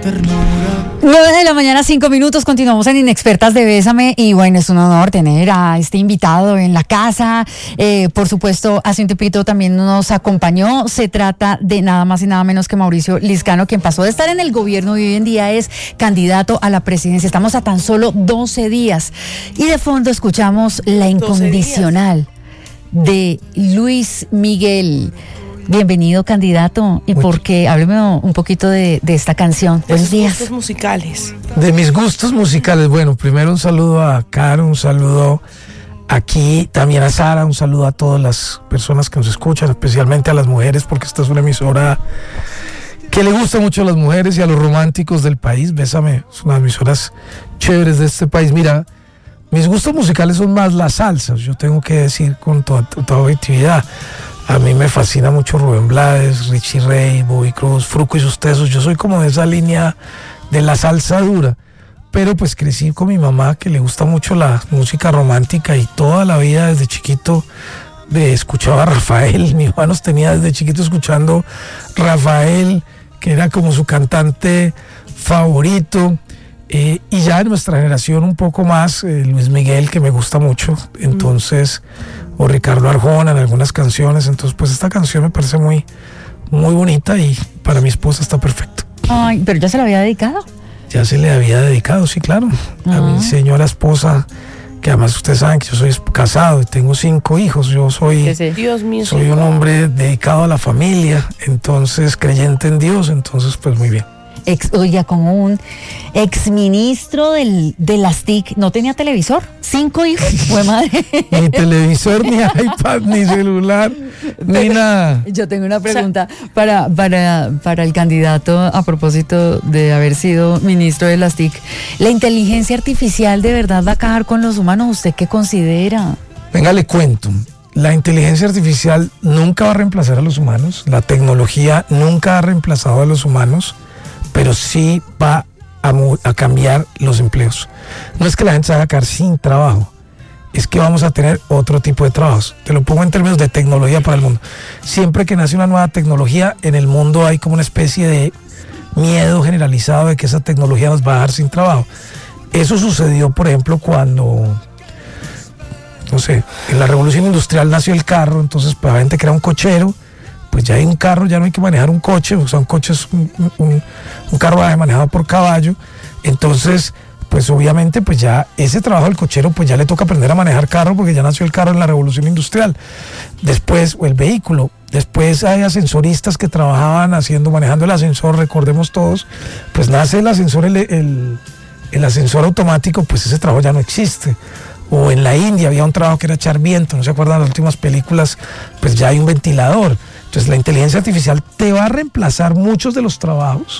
9 de la mañana, 5 minutos, continuamos en Inexpertas de Bésame y bueno, es un honor tener a este invitado en la casa. Por supuesto, hace un tiempito también nos acompañó. Se trata de nada más y nada menos que Mauricio Lizcano, quien pasó de estar en el gobierno y hoy en día es candidato a la presidencia. Estamos a tan solo 12 días y de fondo escuchamos La Incondicional de Luis Miguel. Bienvenido, candidato. ¿Y por qué? Hábleme un poquito de esta canción. Buenos días. Gustos musicales. De mis gustos musicales, bueno, primero un saludo a Caro, un saludo aquí también a Sara, un saludo a todas las personas que nos escuchan, especialmente a las mujeres, porque esta es una emisora que le gusta mucho a las mujeres y a los románticos del país. Bésame, es una de las emisoras chéveres de este país. Mira, mis gustos musicales son más la salsa, yo tengo que decir con toda objetividad. A mí me fascina mucho Rubén Blades, Richie Ray, Bobby Cruz, Fruco y sus Tesos. Yo soy como de esa línea de la salsa dura. Pero pues crecí con mi mamá, que le gusta mucho la música romántica, y toda la vida desde chiquito escuchaba a Rafael. Mi mamá nos tenía desde chiquito escuchando Rafael, que era como su cantante favorito. Y ya en nuestra generación un poco más Luis Miguel, que me gusta mucho, entonces, o Ricardo Arjona en algunas canciones. Entonces pues esta canción me parece muy, muy bonita y para mi esposa está perfecto. Ay, pero ya se la había dedicado. Ya se le había dedicado, sí, claro, a mi señora esposa, que además ustedes saben que yo soy casado y tengo 5 hijos. Yo soy, Dios mío, soy un hombre dedicado a la familia, entonces creyente en Dios, entonces pues muy bien. Oiga, como un exministro de las TIC, ¿no tenía televisor? 5 hijos, fue madre. Ni televisor, ni iPad, ni celular, ni nada. Yo tengo una pregunta para el candidato a propósito de haber sido ministro de las TIC. ¿La inteligencia artificial de verdad va a acabar con los humanos? ¿Usted qué considera? Venga, le cuento. La inteligencia artificial nunca va a reemplazar a los humanos. La tecnología nunca ha reemplazado a los humanos, pero sí va a cambiar los empleos. No es que la gente se vaya a quedar sin trabajo, es que vamos a tener otro tipo de trabajos. Te lo pongo en términos de tecnología para el mundo. Siempre que nace una nueva tecnología, en el mundo hay como una especie de miedo generalizado de que esa tecnología nos va a dejar sin trabajo. Eso sucedió, por ejemplo, cuando, no sé, en la revolución industrial nació el carro. Entonces, para la gente que era un cochero, pues ya hay un carro, ya no hay que manejar un coche. O sea, un coche es un carro manejado por caballo. Entonces, pues obviamente, pues ya ese trabajo del cochero, pues ya le toca aprender a manejar carro, porque ya nació el carro en la revolución industrial. Después, o el vehículo. Después hay ascensoristas que trabajaban manejando el ascensor, recordemos todos. Pues nace el ascensor, el ascensor automático, pues ese trabajo ya no existe. O en la India había un trabajo que era echar viento, ¿no se acuerdan de las últimas películas? Pues ya hay un ventilador. Entonces la inteligencia artificial te va a reemplazar muchos de los trabajos,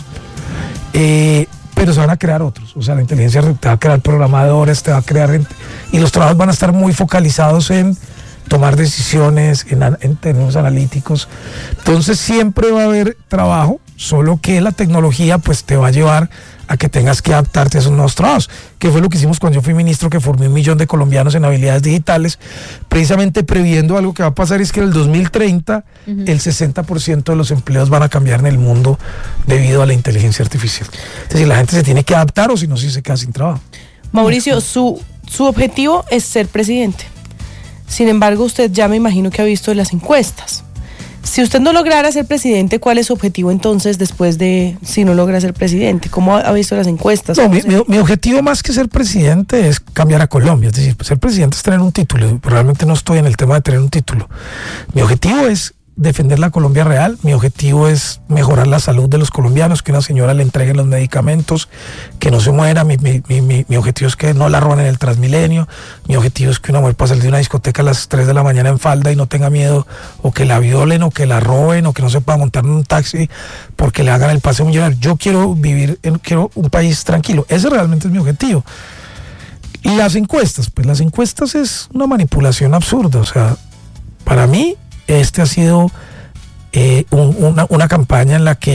pero se van a crear otros. O sea, la inteligencia te va a crear programadores, te va a crear gente, y los trabajos van a estar muy focalizados en tomar decisiones, en términos analíticos. Entonces siempre va a haber trabajo, solo que la tecnología pues te va a llevar a que tengas que adaptarte a esos nuevos trabajos, que fue lo que hicimos cuando yo fui ministro, que formé 1 millón de colombianos en habilidades digitales, precisamente previendo algo que va a pasar, es que en el 2030 el 60% de los empleos van a cambiar en el mundo debido a la inteligencia artificial. Es decir, la gente se tiene que adaptar, o si no, sí se queda sin trabajo. Mauricio, su objetivo es ser presidente. Sin embargo, usted ya me imagino que ha visto las encuestas. Si usted no lograra ser presidente, ¿cuál es su objetivo entonces después de si no logra ser presidente? ¿Cómo ha visto las encuestas? No, mi objetivo más que ser presidente es cambiar a Colombia. Es decir, ser presidente es tener un título. Realmente no estoy en el tema de tener un título. Mi objetivo es defender la Colombia real. Mi objetivo es mejorar la salud de los colombianos, que una señora le entregue los medicamentos, que no se muera. Mi objetivo es que no la roben en el Transmilenio. Mi objetivo es que una mujer pase de una discoteca a las 3 de la mañana en falda y no tenga miedo, o que la violen, o que la roben, o que no se pueda montar en un taxi porque le hagan el paseo millonario. Yo quiero quiero un país tranquilo. Ese realmente es mi objetivo. Y las encuestas, pues las encuestas es una manipulación absurda. O sea, para mí, ha sido una campaña en la que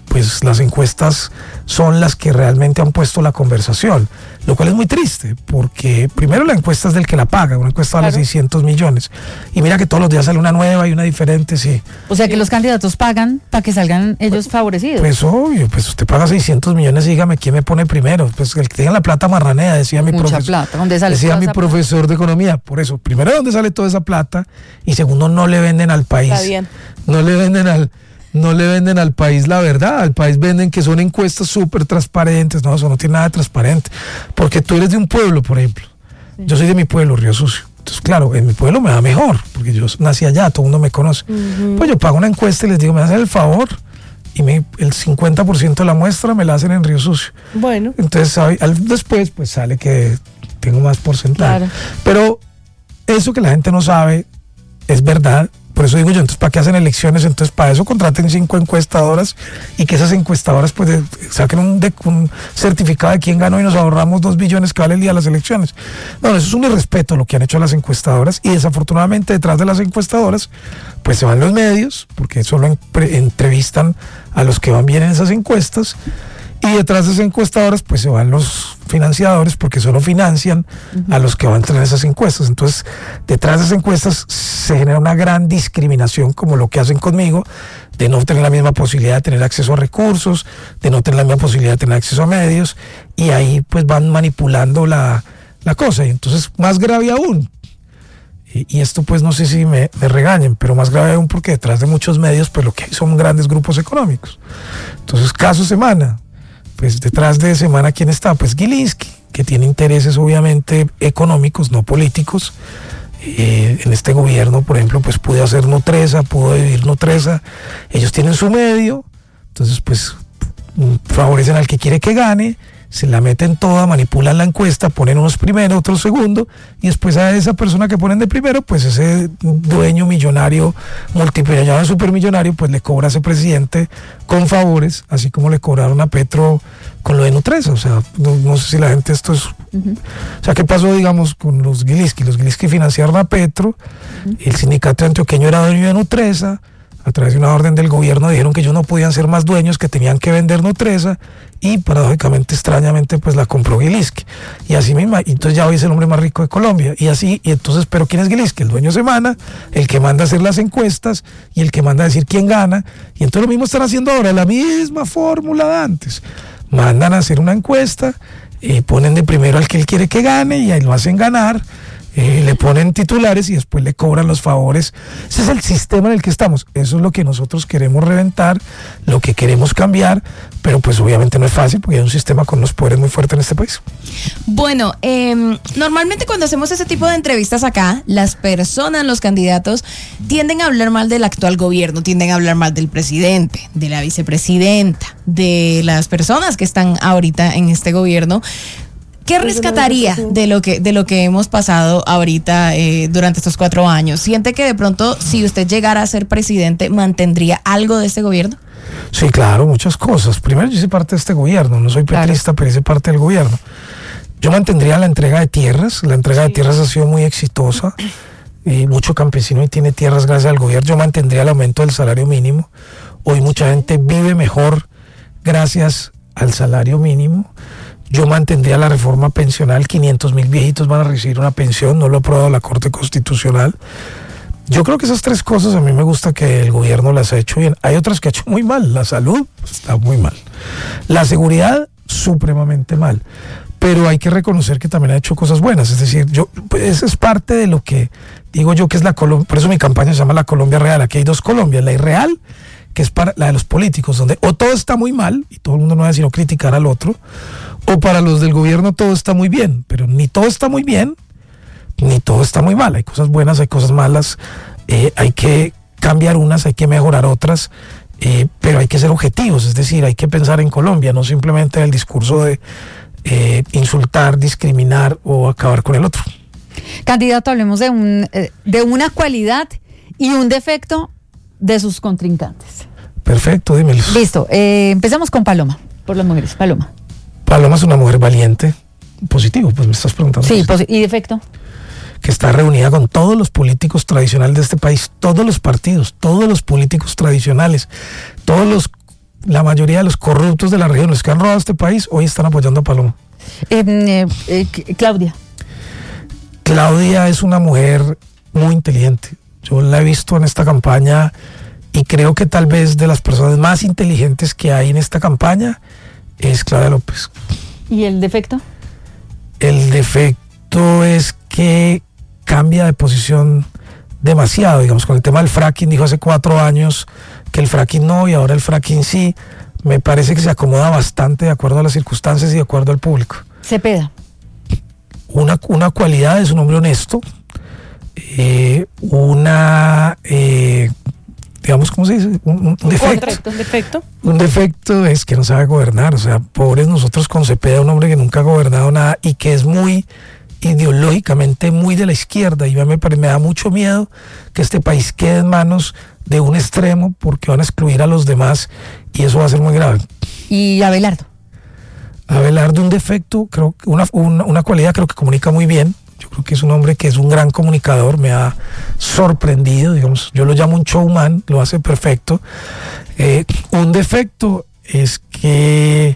pues las encuestas son las que realmente han puesto la conversación, lo cual es muy triste, porque primero la encuesta es del que la paga, una encuesta vale 600 millones, y mira que todos los días sale una nueva y una diferente, sí. O sea que los candidatos pagan para que salgan ellos favorecidos. Pues obvio, pues usted paga 600 millones y dígame quién me pone primero, pues el que tenga la plata marranea, decía mi profesor. Mucha plata, ¿dónde sale decía mi profesor de economía, por eso, primero, ¿dónde sale toda esa plata? Y segundo, no le venden al país. Está bien. No le venden al país la verdad, al país venden que son encuestas súper transparentes, no, eso no tiene nada de transparente, porque tú eres de un pueblo, por ejemplo, yo soy de mi pueblo, Río Sucio, entonces claro, en mi pueblo me va mejor, porque yo nací allá, todo el mundo me conoce, pues yo pago una encuesta y les digo, me hacen el favor, y el 50% de la muestra me la hacen en Río Sucio. Bueno. Entonces después pues sale que tengo más porcentaje, Claro. Pero eso que la gente no sabe es verdad. Por eso digo yo, entonces, ¿para qué hacen elecciones? Entonces, para eso contraten 5 encuestadoras y que esas encuestadoras pues saquen un certificado de quién ganó y nos ahorramos 2 billones que vale el día de las elecciones. No, eso es un irrespeto lo que han hecho las encuestadoras, y desafortunadamente detrás de las encuestadoras pues se van los medios, porque solo entrevistan a los que van bien en esas encuestas, y detrás de esas encuestadoras pues se van los financiadores, porque solo financian a los que van a tener esas encuestas. Entonces, detrás de esas encuestas se genera una gran discriminación, como lo que hacen conmigo, de no tener la misma posibilidad de tener acceso a recursos, de no tener la misma posibilidad de tener acceso a medios, y ahí pues van manipulando la cosa. Y entonces, más grave aún, y esto pues no sé si me regañen, pero más grave aún porque detrás de muchos medios pues lo que hay son grandes grupos económicos. Entonces, caso Semana, pues detrás de Semana, ¿quién está? Pues Gilinski, que tiene intereses obviamente económicos, no políticos. En este gobierno, por ejemplo, pues pudo hacer Nutresa, pudo vivir Nutresa. Ellos tienen su medio, entonces pues favorecen al que quiere que gane, se la meten toda, manipulan la encuesta, ponen unos primero, otros segundo, y después a esa persona que ponen de primero, pues ese dueño millonario, multimillonario, supermillonario, pues le cobra a ese presidente con favores, así como le cobraron a Petro con lo de Nutresa. O sea, no sé si la gente esto es... O sea, ¿qué pasó, digamos, con los Gilinski? Los Gilinski financiaron a Petro, el sindicato antioqueño era dueño de Nutresa, a través de una orden del gobierno dijeron que ellos no podían ser más dueños, que tenían que vender Nutresa, y paradójicamente, extrañamente, pues la compró Gilinski. Y así mismo, y entonces ya hoy es el hombre más rico de Colombia. Y así, y entonces, ¿pero quién es Gilinski? El dueño de Semana, el que manda a hacer las encuestas y el que manda a decir quién gana. Y entonces lo mismo están haciendo ahora, la misma fórmula de antes. Mandan a hacer una encuesta, ponen de primero al que él quiere que gane y ahí lo hacen ganar. Le ponen titulares y después le cobran los favores. Ese es el sistema en el que estamos. Eso es lo que nosotros queremos reventar, lo que queremos cambiar, pero pues obviamente no es fácil porque hay un sistema con los poderes muy fuertes en este país. Bueno, normalmente cuando hacemos ese tipo de entrevistas acá, las personas, los candidatos, tienden a hablar mal del actual gobierno, tienden a hablar mal del presidente, de la vicepresidenta, de las personas que están ahorita en este gobierno. ¿Qué rescataría de lo que hemos pasado ahorita durante estos 4 años? ¿Siente que de pronto, si usted llegara a ser presidente, mantendría algo de este gobierno? Sí, claro, muchas cosas. Primero, yo hice parte de este gobierno, no soy petrista, pero hice parte del gobierno. Yo mantendría la entrega de tierras. La entrega de tierras ha sido muy exitosa. Mucho campesino y tiene tierras gracias al gobierno. Yo mantendría el aumento del salario mínimo. Hoy mucha gente vive mejor gracias al salario mínimo. Yo mantendría la reforma pensional, 500,000 viejitos van a recibir una pensión, no lo ha aprobado la Corte Constitucional. Yo creo que esas 3 cosas a mí me gusta que el gobierno las ha hecho bien. Hay otras que ha hecho muy mal, la salud está muy mal, la seguridad supremamente mal, pero hay que reconocer que también ha hecho cosas buenas. Es decir, pues esa es parte de lo que digo yo que es la Colombia, por eso mi campaña se llama la Colombia Real. Aquí hay 2 Colombias, la irreal, que es para la de los políticos, donde o todo está muy mal y todo el mundo no va a sino criticar al otro, o para los del gobierno todo está muy bien, pero ni todo está muy bien, ni todo está muy mal. Hay cosas buenas, hay cosas malas, hay que cambiar unas, hay que mejorar otras, pero hay que ser objetivos, es decir, hay que pensar en Colombia, no simplemente en el discurso de insultar, discriminar o acabar con el otro. Candidato, hablemos de una cualidad y un defecto de sus contrincantes. Perfecto, dímelo. Listo, empezamos con Paloma, por las mujeres. Paloma es una mujer valiente, positivo, pues me estás preguntando. Sí, ¿y defecto? Que está reunida con todos los políticos tradicionales de este país, todos los partidos, todos los políticos tradicionales, todos los la mayoría de los corruptos de la región, los que han robado este país, hoy están apoyando a Paloma. Claudia. Claudia es una mujer muy inteligente. Yo la he visto en esta campaña y creo que tal vez de las personas más inteligentes que hay en esta campaña es Claudia López. ¿Y el defecto? El defecto es que cambia de posición demasiado, digamos, con el tema del fracking. Dijo hace 4 años que el fracking no, y ahora el fracking sí. Me parece que se acomoda bastante de acuerdo a las circunstancias y de acuerdo al público. Cepeda. Una cualidad es un hombre honesto, digamos, ¿cómo se dice? Un defecto. Un defecto es que no sabe gobernar. O sea, pobres nosotros con Cepeda, un hombre que nunca ha gobernado nada y que es muy ideológicamente muy de la izquierda, y me da mucho miedo que este país quede en manos de un extremo porque van a excluir a los demás y eso va a ser muy grave. ¿Y Abelardo? Abelardo, un defecto, creo que una cualidad, creo que comunica muy bien. Yo creo que es un hombre que es un gran comunicador, me ha sorprendido, digamos, yo lo llamo un showman, lo hace perfecto. Un defecto es que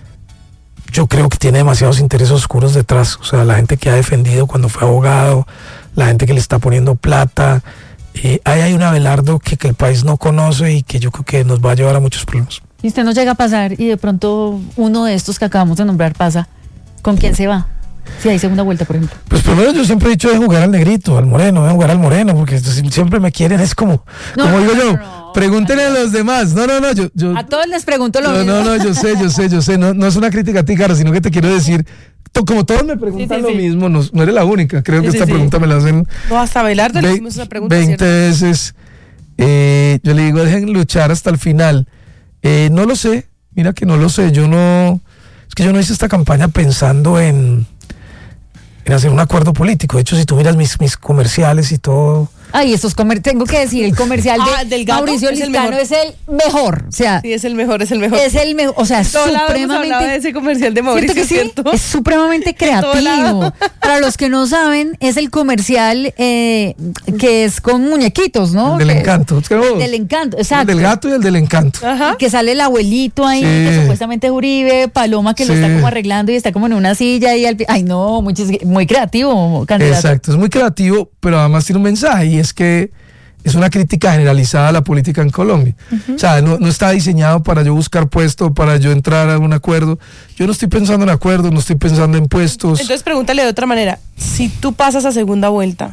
yo creo que tiene demasiados intereses oscuros detrás, o sea, la gente que ha defendido cuando fue abogado, la gente que le está poniendo plata. Ahí hay un Abelardo que el país no conoce y que yo creo que nos va a llevar a muchos problemas. Y usted no llega a pasar y de pronto uno de estos que acabamos de nombrar pasa, ¿con quién se va? Si hay segunda vuelta, por ejemplo. Pues primero yo siempre he dicho de jugar al negrito, al moreno, de jugar al moreno, porque siempre me quieren, es como digo yo, pregúntenle a los demás. No, yo a todos les pregunto lo mismo. No, yo sé, no es una crítica a ti, cara, sino que te quiero decir, como todos me preguntan lo mismo, no eres la única, creo que esta pregunta me la hacen. No, hasta Abelardo le hicimos esa pregunta 20 veces. Yo le digo, dejen luchar hasta el final. No lo sé, mira que no lo sé, es que yo no hice esta campaña pensando en hacer un acuerdo político. De hecho, si tú miras mis comerciales y todo. Ay, tengo que decir, el comercial de Mauricio Liscano es el mejor. O sea, sí, es el mejor. Es el mejor, o sea, es supremamente. De ese comercial de Mauricio, que sí, es supremamente creativo. Para los que no saben, es el comercial que es con muñequitos, ¿no? El del encanto. El del encanto, exacto. El del gato y el del encanto. Ajá. Que sale el abuelito ahí, que supuestamente es Uribe, Paloma que lo está como arreglando y está como en una silla y ay no, muy creativo, candidato. Exacto, es muy creativo, pero además tiene un mensaje y es que es una crítica generalizada a la política en Colombia. O sea, no está diseñado para yo buscar puesto, para yo entrar a un acuerdo. Yo no estoy pensando en acuerdos, no estoy pensando en puestos. Entonces pregúntale de otra manera, si tú pasas a segunda vuelta,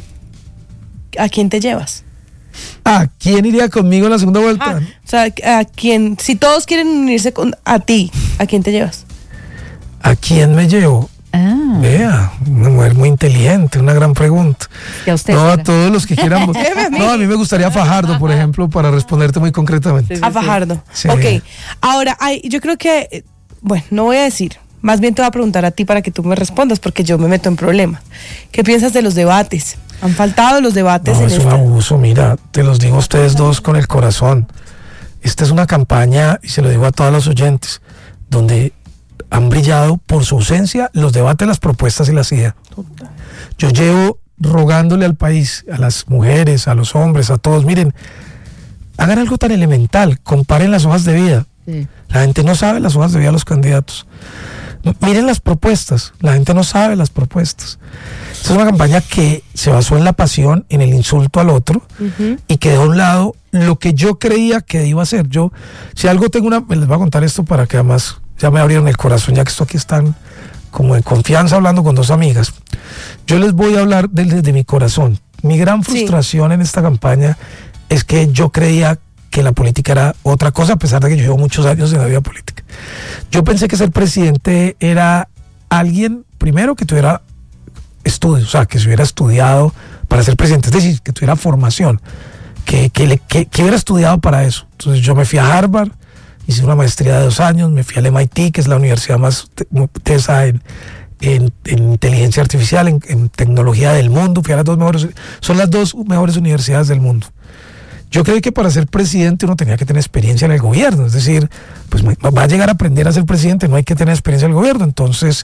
¿a quién te llevas? ¿A quién iría conmigo en la segunda vuelta? O sea, ¿a quién? Si todos quieren unirse a ti, ¿a quién te llevas? ¿A quién me llevo? Vea, una mujer muy inteligente, una gran pregunta. A todos los que quieran. A mí me gustaría Fajardo, por ejemplo, para responderte muy concretamente. A Fajardo. Sí. Ok, ahora, yo creo que, no voy a decir, más bien te voy a preguntar a ti para que tú me respondas, porque yo me meto en problemas. ¿Qué piensas de los debates? ¿Han faltado los debates? No, es un abuso, mira, te los digo a ustedes dos con el corazón. Esta es una campaña, y se lo digo a todos los oyentes, donde han brillado por su ausencia los debates, las propuestas y las ideas. Yo llevo rogándole al país, a las mujeres, a los hombres, a todos, miren, hagan algo tan elemental, comparen las hojas de vida. Sí. La gente no sabe las hojas de vida de los candidatos. Miren las propuestas, la gente no sabe las propuestas. Esta es una campaña que se basó en la pasión, en el insulto al otro, y que dejó a un lado lo que yo creía que iba a hacer. Yo, si algo tengo les voy a contar esto para que además ya me abrieron el corazón, ya que esto aquí están como en confianza hablando con dos amigas. Yo les voy a hablar desde mi corazón. Mi gran frustración en esta campaña es que yo creía que la política era otra cosa, a pesar de que yo llevo muchos años en la vida política. Yo pensé que ser presidente era alguien, primero, que tuviera estudios, o sea, que se hubiera estudiado para ser presidente, es decir, que tuviera formación, que hubiera estudiado para eso. Entonces yo me fui a Harvard, hice una maestría de 2 años, me fui al MIT, que es la universidad más tesa en inteligencia artificial, en tecnología del mundo. Fui a son las 2 mejores universidades del mundo. Yo creí que para ser presidente uno tenía que tener experiencia en el gobierno, es decir, pues va a llegar a aprender a ser presidente, no hay que tener experiencia en el gobierno. Entonces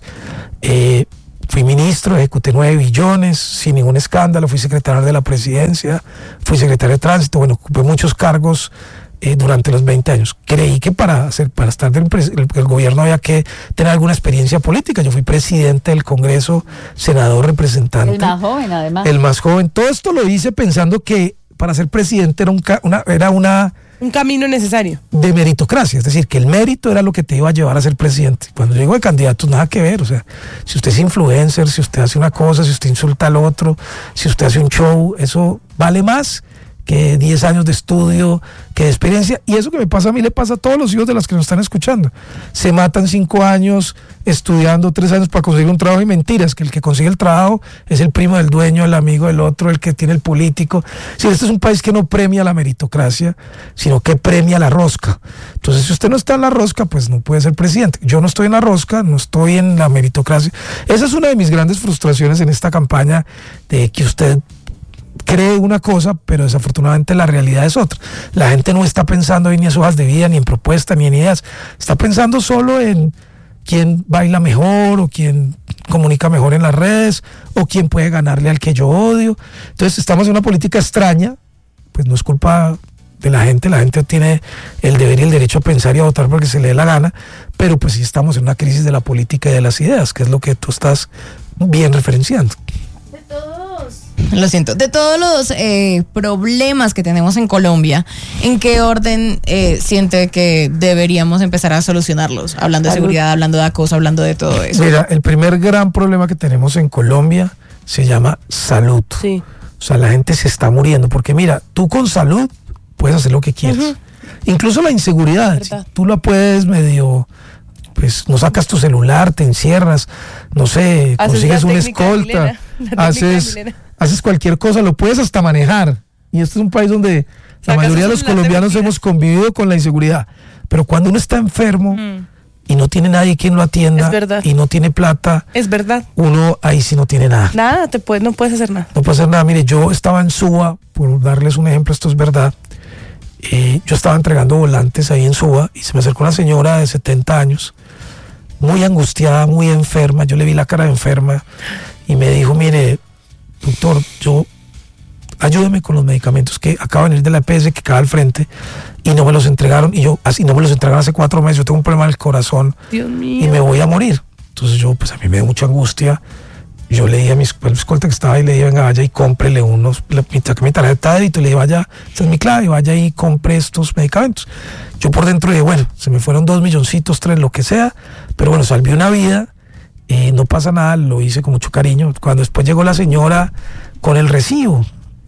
fui ministro, ejecuté 9 billones sin ningún escándalo, fui secretario de la presidencia, fui secretario de tránsito, ocupé muchos cargos durante los 20 años. Creí que para estar el gobierno había que tener alguna experiencia política. Yo fui presidente del Congreso, senador, representante. El más joven, además. El más joven. Todo esto lo hice pensando que para ser presidente era un camino necesario de meritocracia, es decir, que el mérito era lo que te iba a llevar a ser presidente. Cuando llego de candidatos, nada que ver. O sea, si usted es influencer, si usted hace una cosa, si usted insulta al otro, si usted hace un show, eso vale más que 10 años de estudio, que de experiencia. Y eso que me pasa a mí le pasa a todos los hijos de las que nos están escuchando. Se matan 5 años estudiando, 3 años para conseguir un trabajo, y mentiras, que el que consigue el trabajo es el primo del dueño, el amigo del otro, el que tiene el político. Sí, este es un país que no premia la meritocracia, sino que premia la rosca. Entonces, si usted no está en la rosca, pues no puede ser presidente. Yo no estoy en la rosca, no estoy en la meritocracia. Esa es una de mis grandes frustraciones en esta campaña, de que usted cree una cosa, pero desafortunadamente la realidad es otra. La gente no está pensando ni en sus hojas de vida, ni en propuestas, ni en ideas. Está pensando solo en quién baila mejor, o quién comunica mejor en las redes, o quién puede ganarle al que yo odio. Entonces estamos en una política extraña. Pues no es culpa de la gente tiene el deber y el derecho a pensar y a votar porque se le dé la gana, pero pues sí estamos en una crisis de la política y de las ideas, que es lo que tú estás bien referenciando. Lo siento. De todos los problemas que tenemos en Colombia, ¿en qué orden siente que deberíamos empezar a solucionarlos? Hablando de seguridad, hablando de acoso, hablando de todo eso. Mira, el primer gran problema que tenemos en Colombia se llama salud. Sí. O sea, la gente se está muriendo, porque mira, tú con salud puedes hacer lo que quieras. Uh-huh. Incluso la inseguridad, si tú la puedes medio... Pues no sacas tu celular, te encierras, no sé, consigues una escolta, haces cualquier cosa, lo puedes hasta manejar. Y este es un país donde la mayoría de los colombianos hemos convivido con la inseguridad. Pero cuando uno está enfermo y no tiene nadie quien lo atienda y no tiene plata, es verdad, uno ahí sí no tiene nada. Nada, no puedes hacer nada. No puedes hacer nada. Mire, yo estaba en Suba, por darles un ejemplo, esto es verdad. Yo estaba entregando volantes ahí en Suba y se me acercó una señora de 70 años, muy angustiada, muy enferma. Yo le vi la cara de enferma y me dijo: mire, doctor, ayúdeme con los medicamentos que acaban de venir de la EPS, que queda al frente, y no me los entregaron, no me los entregaron hace 4 meses. Yo tengo un problema en el corazón. Dios mío. Y me voy a morir. Entonces pues a mí me dio mucha angustia. Yo le dije a mi escolta que estaba ahí, le dije: venga, vaya y cómprele saqué mi tarjeta de débito y le dije: vaya, esta es mi clave, vaya y compre estos medicamentos. Yo por dentro dije: bueno, se me fueron 2 milloncitos, 3, lo que sea, pero bueno, salvé una vida, no pasa nada, lo hice con mucho cariño. Cuando después llegó la señora con el recibo,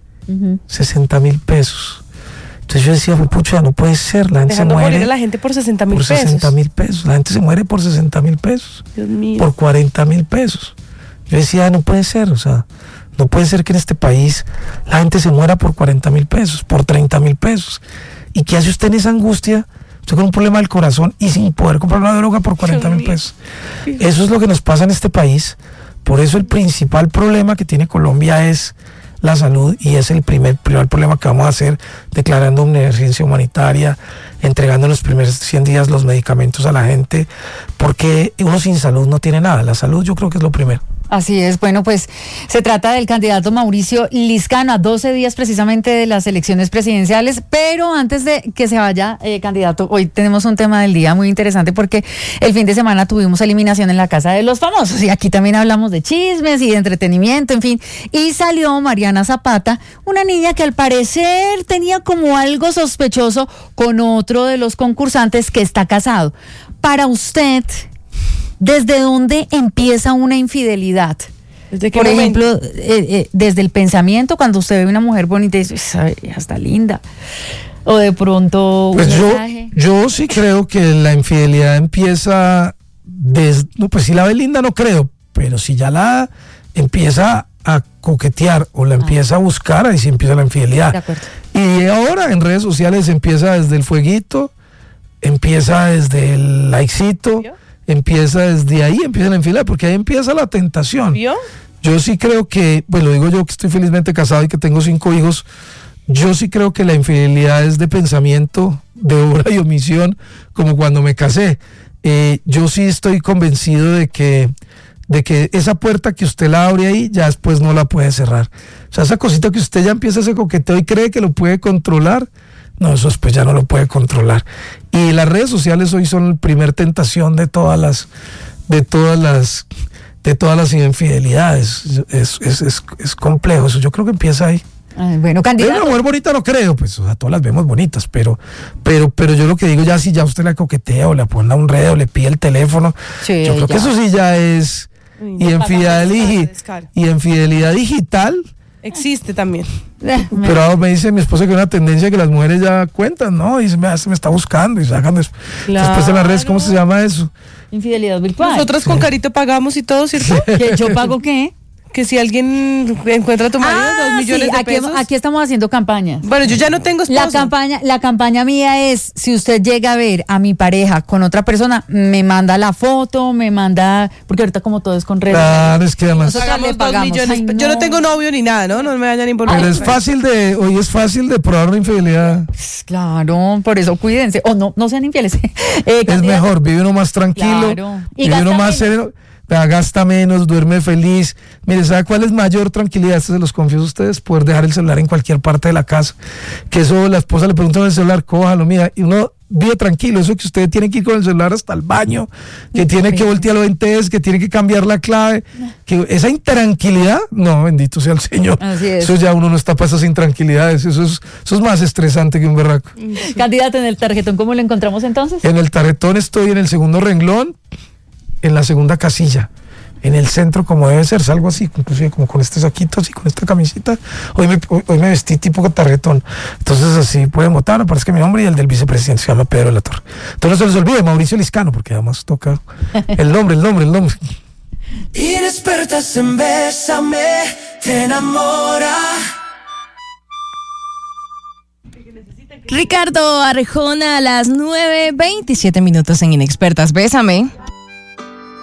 60,000 pesos. Entonces yo decía: pucha, no puede ser, la gente dejando se muere morir a la gente por 60,000 pesos. Por 60,000 pesos, la gente se muere por 60,000 pesos. Dios mío. Por 40,000 pesos. Yo decía: no puede ser, o sea, no puede ser que en este país la gente se muera por 40,000 pesos, por 30,000 pesos. ¿Y qué hace usted en esa angustia? Usted con un problema del corazón y sin poder comprar una droga por 40,000 pesos. Eso es lo que nos pasa en este país. Por eso el principal problema que tiene Colombia es la salud, y es el primer problema que vamos a hacer, declarando una emergencia humanitaria, entregando en los primeros 100 días los medicamentos a la gente, porque uno sin salud no tiene nada. La salud yo creo que es lo primero. Así es. Bueno, pues se trata del candidato Mauricio Liscano, a 12 días precisamente de las elecciones presidenciales. Pero antes de que se vaya, candidato, hoy tenemos un tema del día muy interesante, porque el fin de semana tuvimos eliminación en la Casa de los Famosos, y aquí también hablamos de chismes y de entretenimiento, en fin, y salió Mariana Zapata, una niña que al parecer tenía como algo sospechoso con otro de los concursantes que está casado. Para usted, ¿desde dónde empieza una infidelidad? ¿Desde qué Por momento? ejemplo, desde el pensamiento, cuando usted ve una mujer bonita y dice: esa vieja está linda. O de pronto pues un mensaje. Yo sí creo que la infidelidad empieza pues si la ve linda no creo, pero si ya la empieza a coquetear o la empieza a buscar, ahí sí empieza la infidelidad. De acuerdo. Y ahora en redes sociales empieza desde el fueguito, empieza desde el likecito, empieza desde ahí, empieza la infidelidad, porque ahí empieza la tentación. ¿Vio? Yo sí creo que, pues lo digo yo que estoy felizmente casado y que tengo 5 hijos, yo sí creo que la infidelidad es de pensamiento, de obra y omisión, como cuando me casé. Yo sí estoy convencido de que esa puerta que usted la abre ahí, ya después no la puede cerrar. O sea, esa cosita que usted ya empieza ese coqueteo y cree que lo puede controlar, no, eso después ya no lo puede controlar. Y las redes sociales hoy son la primer tentación de todas las infidelidades. Es complejo eso. Yo creo que empieza ahí. Bueno, candidato. Pero una mujer bonita no creo, pues, o sea, todas las vemos bonitas, pero yo lo que digo, ya si ya usted la coquetea o la pone a un red o le pide el teléfono, Sí, yo creo que eso sí ya es. Y infidelidad digital. Existe también. Pero ahora me dice mi esposa que hay una tendencia que las mujeres ya cuentan, ¿no? Y dice, mira, se me está buscando y sacan después en las redes, ¿cómo se llama eso? Infidelidad virtual. Nosotros con Carito pagamos y todo, ¿cierto? ¿Que yo pago qué? Que si alguien encuentra a tu marido, 2 millones de pesos. Aquí estamos haciendo campaña. Bueno, yo ya no tengo esposo. La campaña mía es, si usted llega a ver a mi pareja con otra persona, me manda la foto, me manda, porque ahorita como todo es con redes. Claro, es que además. Nosotros Pagamos le 2 pagamos. millones. Ay, Yo no tengo novio ni nada, ¿no? No me vayan a involucrar. Pero hoy es fácil de probar una infidelidad. Claro, por eso cuídense. O no sean infieles. Es mejor, vive uno más tranquilo, Claro. Y vive uno gasta más menos. sereno, gasta menos, duerme feliz. Mire, ¿sabe cuál es mayor tranquilidad? Esto se los confieso a ustedes, poder dejar el celular en cualquier parte de la casa. Que eso la esposa le pregunta en el celular, cójalo, mira, y uno vive tranquilo. Eso que usted tiene que ir con el celular hasta el baño, que tiene que voltear los 20, que tiene que cambiar la clave, que esa intranquilidad, no, bendito sea el Señor. Así es. Eso ya uno no está para esas intranquilidades, eso es más estresante que un berraco. Candidato, en el tarjetón, ¿cómo lo encontramos entonces? En el tarjetón estoy en el segundo renglón, en la segunda casilla, en el centro como debe ser, salgo así, inclusive como con este saquito, así con esta camisita. Hoy me vestí tipo tarjetón, entonces así pueden votar, aparece mi nombre y el del vicepresidente, se llama Pedro de la Torre. Entonces no se les olvide, Mauricio Liscano, porque además toca el nombre. Inexpertas en Bésame, te enamora. Ricardo Arjona a las 9:27 en Inexpertas Bésame.